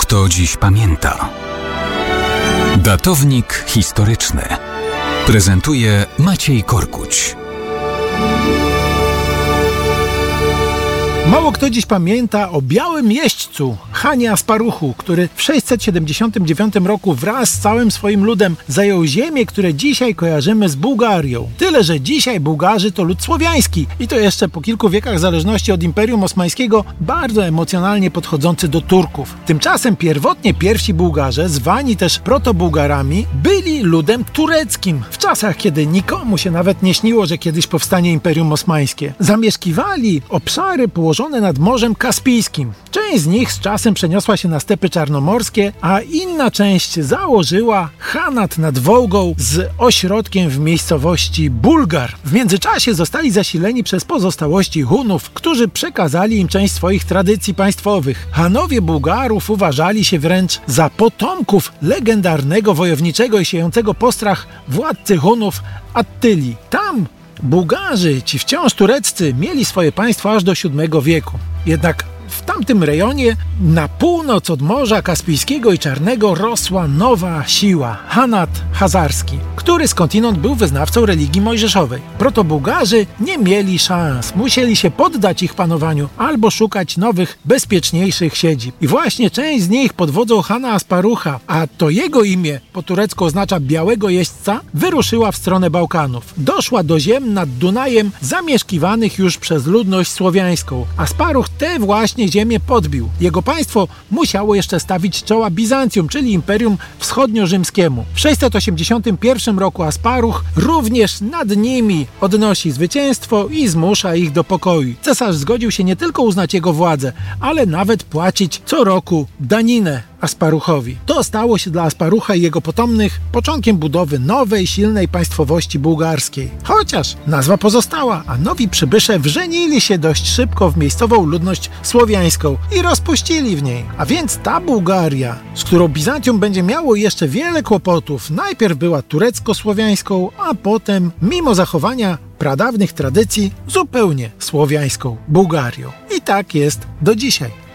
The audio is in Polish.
kto dziś pamięta. Datownik historyczny prezentuje Maciej Korkuć. Mało kto dziś pamięta o białym jeźdźcu, Hanie Asparuchu, który w 679 roku wraz z całym swoim ludem zajął ziemię, które dzisiaj kojarzymy z Bułgarią. Tyle, że dzisiaj Bułgarzy to lud słowiański i to jeszcze po kilku wiekach zależności od Imperium Osmańskiego bardzo emocjonalnie podchodzący do Turków. Tymczasem pierwotnie pierwsi Bułgarze, zwani też protobułgarami, byli ludem tureckim. W czasach, kiedy nikomu się nawet nie śniło, że kiedyś powstanie Imperium Osmańskie. Zamieszkiwali obszary położone nad Morzem Kaspijskim. Część z nich z czasem przeniosła się na stepy czarnomorskie, a inna część założyła Hanat nad Wołgą z ośrodkiem w miejscowości Bulgar. W międzyczasie zostali zasileni przez pozostałości Hunów, którzy przekazali im część swoich tradycji państwowych. Hanowie Bułgarów uważali się wręcz za potomków legendarnego wojowniczego i siejącego postrach władcy Hunów Attyli. Tam Bułgarzy, ci wciąż tureccy, mieli swoje państwo aż do VII wieku. Jednak w tamtym rejonie, na północ od Morza Kaspijskiego i Czarnego, rosła nowa siła, Hanat Hazarski, który skądinąd był wyznawcą religii mojżeszowej. Protobułgarzy nie mieli szans, musieli się poddać ich panowaniu albo szukać nowych, bezpieczniejszych siedzib. I właśnie część z nich pod wodzą Hana Asparucha, a to jego imię po turecku oznacza białego jeźdźca, wyruszyła w stronę Bałkanów. Doszła do ziem nad Dunajem zamieszkiwanych już przez ludność słowiańską. Asparuch te właśnie ziemię podbił. Jego państwo musiało jeszcze stawić czoła Bizancjum, czyli Imperium Wschodnio-Rzymskiemu. W 681 roku Asparuch również nad nimi odnosi zwycięstwo i zmusza ich do pokoju. Cesarz zgodził się nie tylko uznać jego władzę, ale nawet płacić co roku daninę Asparuchowi. To stało się dla Asparucha i jego potomnych początkiem budowy nowej, silnej państwowości bułgarskiej. Chociaż nazwa pozostała, a nowi przybysze wżenili się dość szybko w miejscową ludność słowiańską i rozpuścili w niej. A więc ta Bułgaria, z którą Bizancjum będzie miało jeszcze wiele kłopotów, najpierw była turecko-słowiańską, a potem, mimo zachowania pradawnych tradycji, zupełnie słowiańską Bułgarią. I tak jest do dzisiaj.